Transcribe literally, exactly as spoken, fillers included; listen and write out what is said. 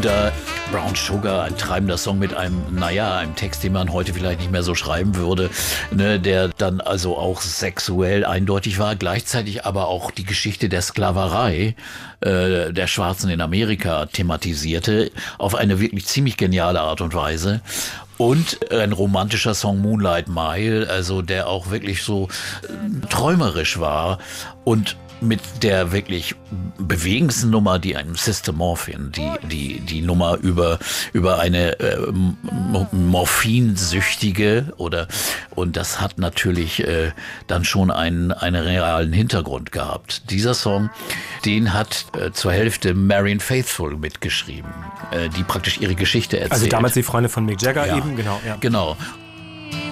Oder Brown Sugar, ein treibender Song mit einem, naja, einem Text, den man heute vielleicht nicht mehr so schreiben würde, ne, der dann also auch sexuell eindeutig war, gleichzeitig aber auch die Geschichte der Sklaverei äh, der Schwarzen in Amerika thematisierte, auf eine wirklich ziemlich geniale Art und Weise. Und ein romantischer Song Moonlight Mile, also der auch wirklich so äh, träumerisch war und mit der wirklich bewegendsten Nummer, die einem Sister Morphin, die die die Nummer über über eine äh, Morphinsüchtige oder und das hat natürlich äh, dann schon einen einen realen Hintergrund gehabt. Dieser Song, den hat äh, zur Hälfte Marianne Faithfull mitgeschrieben, äh, die praktisch ihre Geschichte erzählt. Also damals die Freundin von Mick Jagger ja, eben, genau. Ja. Genau.